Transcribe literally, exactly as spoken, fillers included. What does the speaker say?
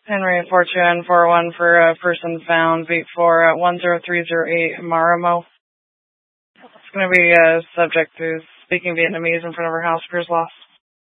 Henry four two N four one for a person found, beat for uh, one zero three zero eight Marimo. It's going to be uh, subject to speaking Vietnamese in front of her house, appears lost.